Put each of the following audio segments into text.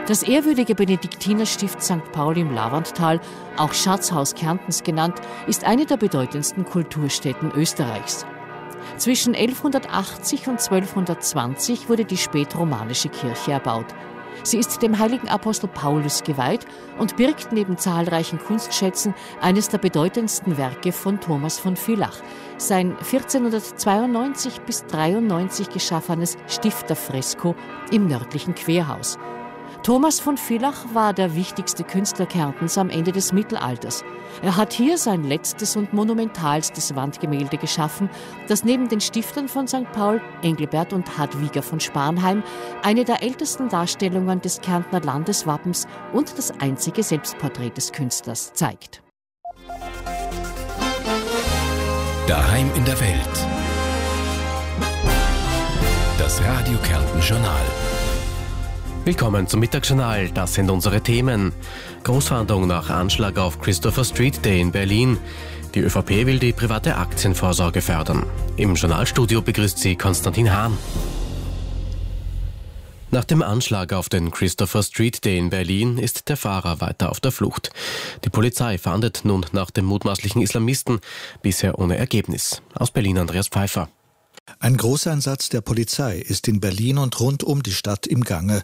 Das ehrwürdige Benediktinerstift St. Paul im Lavanttal, auch Schatzhaus Kärntens genannt, ist eine der bedeutendsten Kulturstätten Österreichs. Zwischen 1180 und 1220 wurde die spätromanische Kirche erbaut. Sie ist dem heiligen Apostel Paulus geweiht und birgt neben zahlreichen Kunstschätzen eines der bedeutendsten Werke von Thomas von Villach, sein 1492 bis 93 geschaffenes Stifterfresko im nördlichen Querhaus. Thomas von Villach war der wichtigste Künstler Kärntens am Ende des Mittelalters. Er hat hier sein letztes und monumentalstes Wandgemälde geschaffen, das neben den Stiftern von St. Paul, Engelbert und Hadwiger von Spanheim, eine der ältesten Darstellungen des Kärntner Landeswappens und das einzige Selbstporträt des Künstlers zeigt. Daheim in der Welt. Das Radio Kärnten Journal. Willkommen zum Mittagsjournal. Das sind unsere Themen. Großfahndung nach Anschlag auf Christopher Street Day in Berlin. Die ÖVP will die private Aktienvorsorge fördern. Im Journalstudio begrüßt sie Konstantin Hahn. Nach dem Anschlag auf den Christopher Street Day in Berlin ist der Fahrer weiter auf der Flucht. Die Polizei fahndet nun nach dem mutmaßlichen Islamisten, bisher ohne Ergebnis. Aus Berlin Andreas Pfeiffer. Ein Großeinsatz der Polizei ist in Berlin und rund um die Stadt im Gange.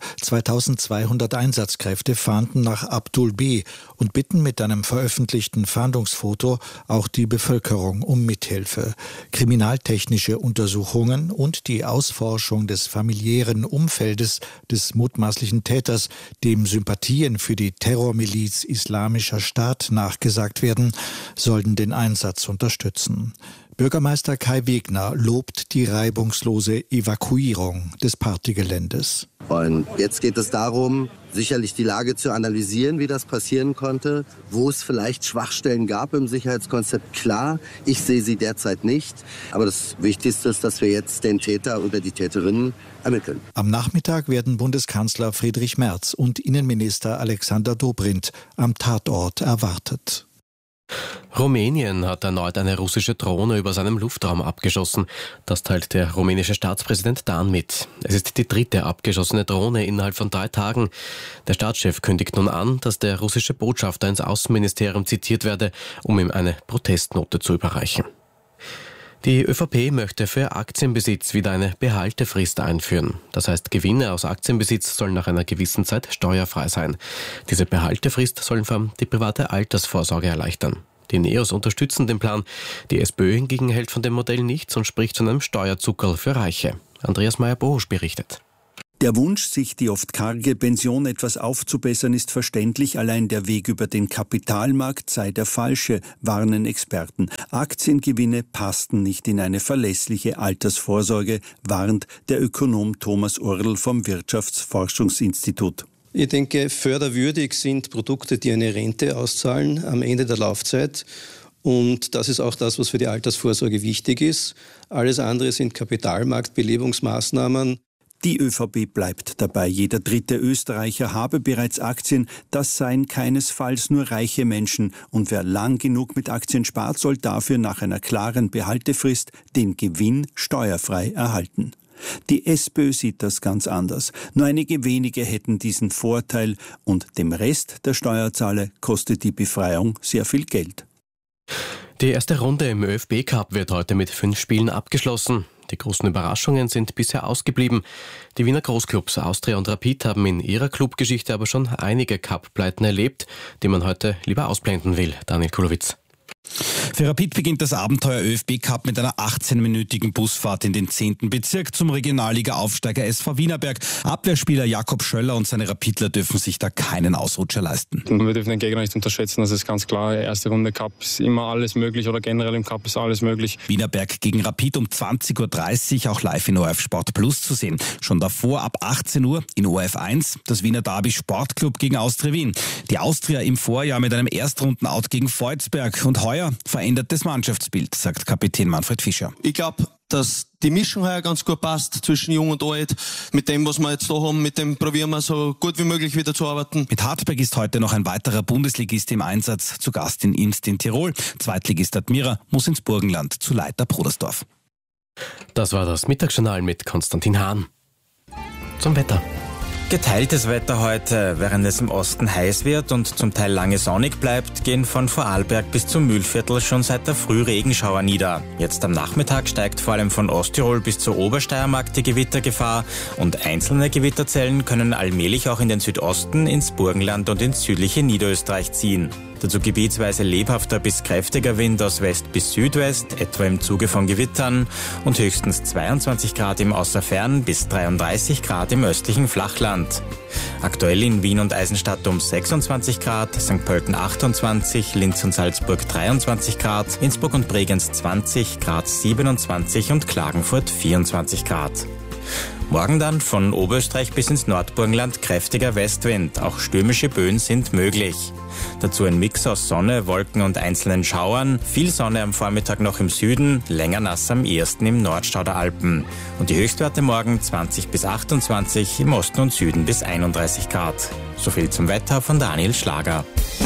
2200 Einsatzkräfte fahnden nach Abdul B. und bitten mit einem veröffentlichten Fahndungsfoto auch die Bevölkerung um Mithilfe. Kriminaltechnische Untersuchungen und die Ausforschung des familiären Umfeldes des mutmaßlichen Täters, dem Sympathien für die Terrormiliz Islamischer Staat nachgesagt werden, sollen den Einsatz unterstützen. Bürgermeister Kai Wegner lobt die reibungslose Evakuierung des Partygeländes. Und jetzt geht es darum, sicherlich die Lage zu analysieren, wie das passieren konnte, wo es vielleicht Schwachstellen gab im Sicherheitskonzept. Klar, ich sehe sie derzeit nicht. Aber das Wichtigste ist, dass wir jetzt den Täter oder die Täterinnen ermitteln. Am Nachmittag werden Bundeskanzler Friedrich Merz und Innenminister Alexander Dobrindt am Tatort erwartet. Rumänien hat erneut eine russische Drohne über seinem Luftraum abgeschossen. Das teilt der rumänische Staatspräsident Dan mit. Es ist die dritte abgeschossene Drohne innerhalb von 3 Tagen. Der Staatschef kündigt nun an, dass der russische Botschafter ins Außenministerium zitiert werde, um ihm eine Protestnote zu überreichen. Die ÖVP möchte für Aktienbesitz wieder eine Behaltefrist einführen. Das heißt, Gewinne aus Aktienbesitz sollen nach einer gewissen Zeit steuerfrei sein. Diese Behaltefrist soll vor allem die private Altersvorsorge erleichtern. Die Neos unterstützen den Plan. Die SPÖ hingegen hält von dem Modell nichts und spricht von einem Steuerzuckerl für Reiche. Andreas Meyer-Bohusch berichtet. Der Wunsch, sich die oft karge Pension etwas aufzubessern, ist verständlich. Allein der Weg über den Kapitalmarkt sei der falsche, warnen Experten. Aktiengewinne passten nicht in eine verlässliche Altersvorsorge, warnt der Ökonom Thomas Url vom Wirtschaftsforschungsinstitut. Ich denke, förderwürdig sind Produkte, die eine Rente auszahlen am Ende der Laufzeit. Und das ist auch das, was für die Altersvorsorge wichtig ist. Alles andere sind Kapitalmarktbelebungsmaßnahmen. Die ÖVP bleibt dabei. Jeder dritte Österreicher habe bereits Aktien. Das seien keinesfalls nur reiche Menschen. Und wer lang genug mit Aktien spart, soll dafür nach einer klaren Behaltefrist den Gewinn steuerfrei erhalten. Die SPÖ sieht das ganz anders. Nur einige wenige hätten diesen Vorteil und dem Rest der Steuerzahler kostet die Befreiung sehr viel Geld. Die erste Runde im ÖFB-Cup wird heute mit 5 Spielen abgeschlossen. Die großen Überraschungen sind bisher ausgeblieben. Die Wiener Großclubs Austria und Rapid haben in ihrer Clubgeschichte aber schon einige Cup-Pleiten erlebt, die man heute lieber ausblenden will. Daniel Kulowitz. Für Rapid beginnt das Abenteuer ÖFB-Cup mit einer 18-minütigen Busfahrt in den 10. Bezirk zum Regionalliga-Aufsteiger SV Wienerberg. Abwehrspieler Jakob Schöller und seine Rapidler dürfen sich da keinen Ausrutscher leisten. Wir dürfen den Gegner nicht unterschätzen, das ist ganz klar. Erste Runde Cup ist immer alles möglich oder generell im Cup ist alles möglich. Wienerberg gegen Rapid um 20.30 Uhr auch live in ORF Sport Plus zu sehen. Schon davor ab 18 Uhr in ORF 1 das Wiener Derby Sportclub gegen Austria Wien. Die Austria im Vorjahr mit einem Erstrunden-Out gegen Volzberg und heuer verändert das Mannschaftsbild, sagt Kapitän Manfred Fischer. Ich glaube, dass die Mischung heuer ganz gut passt zwischen Jung und Alt. Mit dem, was wir jetzt da haben, mit dem probieren wir so gut wie möglich wieder zu arbeiten. Mit Hartberg ist heute noch ein weiterer Bundesligist im Einsatz, zu Gast in Imst in Tirol. Zweitligist Admira muss ins Burgenland zu Leiter Brodersdorf. Das war das Mittagsjournal mit Konstantin Hahn. Zum Wetter. Geteiltes Wetter heute. Während es im Osten heiß wird und zum Teil lange sonnig bleibt, gehen von Vorarlberg bis zum Mühlviertel schon seit der Früh Regenschauer nieder. Jetzt am Nachmittag steigt vor allem von Osttirol bis zur Obersteiermark die Gewittergefahr und einzelne Gewitterzellen können allmählich auch in den Südosten, ins Burgenland und ins südliche Niederösterreich ziehen. Dazu gebietsweise lebhafter bis kräftiger Wind aus West bis Südwest, etwa im Zuge von Gewittern, und höchstens 22 Grad im Außerfern bis 33 Grad im östlichen Flachland. Aktuell in Wien und Eisenstadt um 26 Grad, St. Pölten 28, Linz und Salzburg 23 Grad, Innsbruck und Bregenz 20, Graz 27 und Klagenfurt 24 Grad. Morgen dann von Oberösterreich bis ins Nordburgenland kräftiger Westwind. Auch stürmische Böen sind möglich. Dazu ein Mix aus Sonne, Wolken und einzelnen Schauern. Viel Sonne am Vormittag noch im Süden, länger nass am ehesten im Nordstau der Alpen. Und die Höchstwerte morgen 20 bis 28, im Osten und Süden bis 31 Grad. So viel zum Wetter von Daniel Schlager.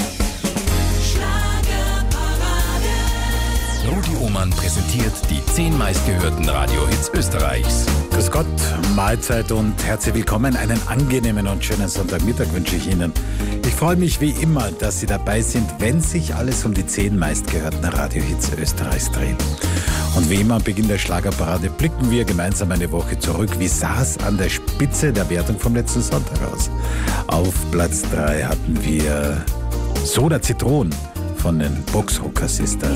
Rudi Ohmann präsentiert die 10 meistgehörten Radiohits Österreichs. Grüß Gott, Mahlzeit und herzlich willkommen. Einen angenehmen und schönen Sonntagmittag wünsche ich Ihnen. Ich freue mich wie immer, dass Sie dabei sind, wenn sich alles um die 10 meistgehörten Radiohits Österreichs dreht. Und wie immer am Beginn der Schlagerparade blicken wir gemeinsam eine Woche zurück. Wie sah es an der Spitze der Wertung vom letzten Sonntag aus? Auf Platz 3 hatten wir Soda Zitron von den Boxrocker Sisters.